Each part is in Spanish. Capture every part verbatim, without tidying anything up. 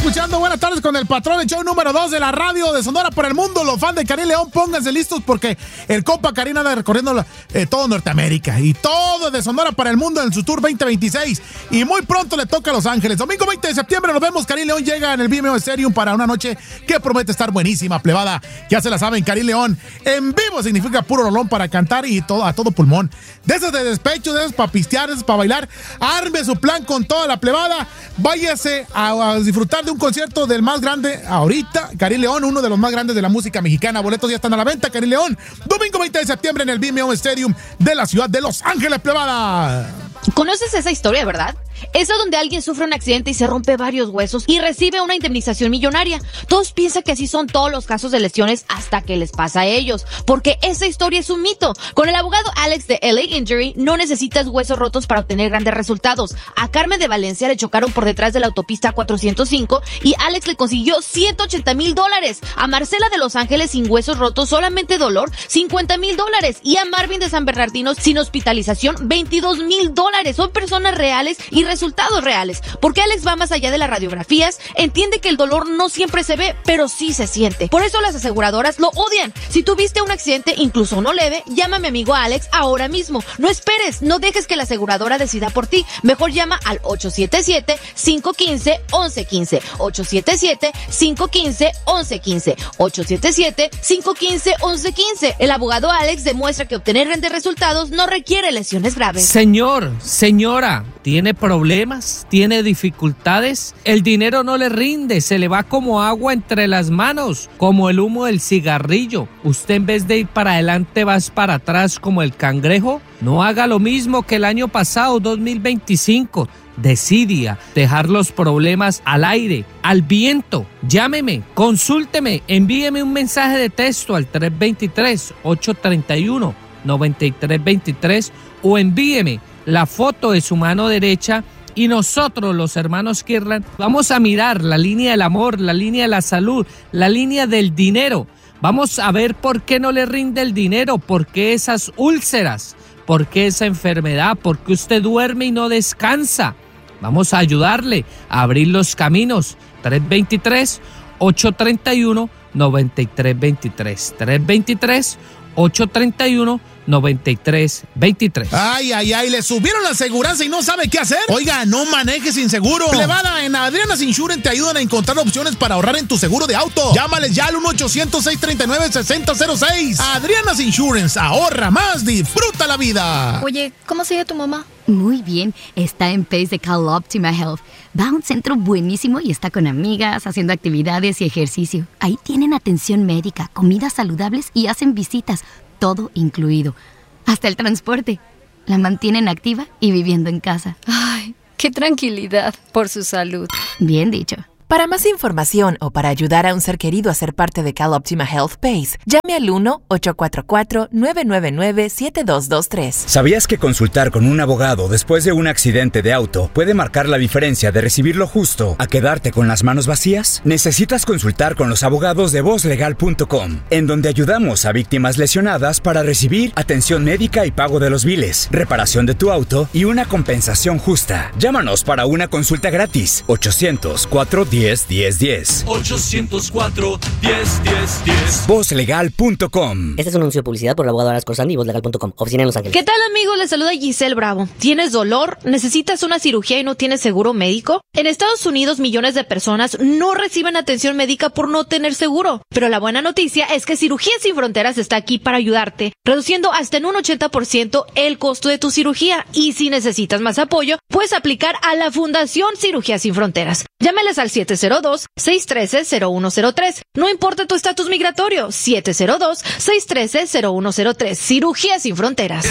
escuchando Buenas Tardes con el Patrón, el show número dos de la radio de Sonora para el mundo. Los fans de Karim León, pónganse listos porque el compa Karim anda recorriendo eh, todo Norteamérica y todo de Sonora para el mundo en su tour veinte veintiséis. Y muy pronto le toca a Los Ángeles. Domingo veinte de septiembre nos vemos. Karim León llega en el B M O Stadium para una noche que promete estar buenísima, plebada. Ya se la saben, Karim León en vivo significa puro rolón para cantar y todo, a todo pulmón. De esos de despecho, de esos para pistear, de esos para bailar. Arme su plan con toda la plebada. Váyase a, a disfrutar de un concierto del más grande ahorita, Karim León, uno de los más grandes de la música mexicana. Boletos ya están a la venta, Karim León, domingo veinte de septiembre en el B M O Stadium de la ciudad de Los Ángeles, plebada. ¿Conoces esa historia, verdad? Esa donde alguien sufre un accidente y se rompe varios huesos y recibe una indemnización millonaria. Todos piensan que así son todos los casos de lesiones hasta que les pasa a ellos, porque esa historia es un mito. Con el abogado Alex de L A Injury no necesitas huesos rotos para obtener grandes resultados. A Carmen de Valencia le chocaron por detrás de la autopista cuatrocientos cinco y Alex le consiguió ciento ochenta mil dólares. A Marcela de Los Ángeles sin huesos rotos, solamente dolor, cincuenta mil dólares. Y a Marvin de San Bernardino sin hospitalización, veintidós mil dólares. Son personas reales y resultados reales, porque Alex va más allá de las radiografías, entiende que el dolor no siempre se ve, pero sí se siente. Por eso las aseguradoras lo odian. Si tuviste un accidente, incluso no leve, llama a mi amigo Alex ahora mismo. No esperes, no dejes que la aseguradora decida por ti. Mejor llama al ocho siete siete, cinco uno cinco, once quince, ocho siete siete, cinco uno cinco, once quince, ocho siete siete, cinco uno cinco, once quince. El abogado Alex demuestra que obtener grandes resultados no requiere lesiones graves. Señor, señora, ¿tiene problemas? ¿Tiene dificultades? El dinero no le rinde, se le va como agua entre las manos, como el humo del cigarrillo. Usted en vez de ir para adelante vas para atrás como el cangrejo. No haga lo mismo que el año pasado, dos mil veinticinco. Decida dejar los problemas al aire, al viento. Llámeme, consúlteme, envíeme un mensaje de texto al tres dos tres, ocho tres uno, nueve tres dos tres o envíeme la foto de su mano derecha y nosotros, los hermanos Kirlan, vamos a mirar la línea del amor, la línea de la salud, la línea del dinero. Vamos a ver por qué no le rinde el dinero, por qué esas úlceras, por qué esa enfermedad, por qué usted duerme y no descansa. Vamos a ayudarle a abrir los caminos. tres dos tres, ocho tres uno, nueve tres dos tres. tres dos tres, ocho tres uno, nueve tres dos tres. Ay, ay, ay, le subieron la aseguranza y no sabe qué hacer. Oiga, no maneje sin seguro. Plebada, en Adriana's Insurance te ayudan a encontrar opciones para ahorrar en tu seguro de auto. Llámales ya al uno ochocientos, seis tres nueve, seis cero cero seis. Adriana's Insurance, ahorra más, disfruta la vida. Oye, ¿cómo sigue tu mamá? Muy bien, está en Pace de Cal Optima Health. Va a un centro buenísimo y está con amigas, haciendo actividades y ejercicio. Ahí tienen atención médica, comidas saludables y hacen visitas, todo incluido. Hasta el transporte. La mantienen activa y viviendo en casa. Ay, qué tranquilidad por su salud. Bien dicho. Para más información o para ayudar a un ser querido a ser parte de Cal Optima Health Pace, llame al uno ocho cuatro cuatro, nueve nueve nueve, siete dos dos tres. ¿Sabías que consultar con un abogado después de un accidente de auto puede marcar la diferencia de recibir lo justo a quedarte con las manos vacías? Necesitas consultar con los abogados de voz legal punto com, en donde ayudamos a víctimas lesionadas para recibir atención médica y pago de los biles, reparación de tu auto y una compensación justa. Llámanos para una consulta gratis. ochocientos cuatro diez diez diez. ochocientos cuatro diez diez diez. voz legal punto com. Este es un anuncio de publicidad por el abogado Aras Corsandi y voz legal punto com, oficina en Los Ángeles. ¿Qué tal, amigos? Les saluda Giselle Bravo. ¿Tienes dolor? ¿Necesitas una cirugía y no tienes seguro médico? En Estados Unidos, millones de personas no reciben atención médica por no tener seguro. Pero la buena noticia es que Cirugías Sin Fronteras está aquí para ayudarte, reduciendo hasta en un ochenta por ciento el costo de tu cirugía. Y si necesitas más apoyo, puedes aplicar a la Fundación Cirugías Sin Fronteras. Llámales al siete cero dos, seis uno tres, cero uno cero tres. No importa tu estatus migratorio, siete cero dos, seis uno tres, cero uno cero tres. Cirugías Sin Fronteras.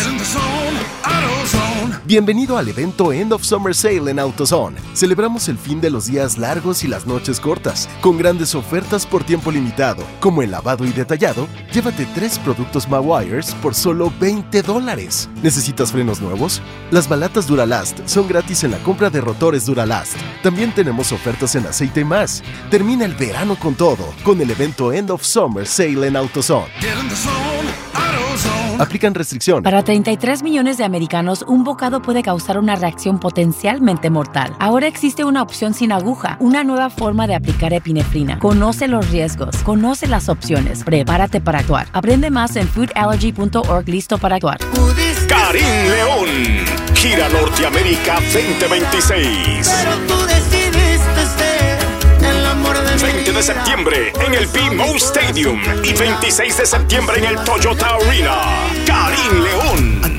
Bienvenido al evento End of Summer Sale en AutoZone. Celebramos el fin de los días largos y las noches cortas, con grandes ofertas por tiempo limitado, como el lavado y detallado. Llévate tres productos Mawires por solo veinte dólares. ¿Necesitas frenos nuevos? Las balatas Duralast son gratis en la compra de rotores Duralast. También tenemos ofertas en aceite y más. Termina el verano con todo, con el evento End of Summer Sale en AutoZone. Get in the zone, AutoZone. Aplican restricciones. Para treinta y tres millones de americanos, un bocado puede causar una reacción potencialmente mortal. Ahora existe una opción sin aguja, una nueva forma de aplicar epinefrina. Conoce los riesgos, conoce las opciones, prepárate para actuar. Aprende más en food allergy punto org. Listo para actuar. Karim León, gira Norteamérica veinte veintiséis. Pero tú decidiste ser el amor de veinte de septiembre en el B-Mo Stadium y veintiséis de septiembre en el Toyota Arena. Karim León.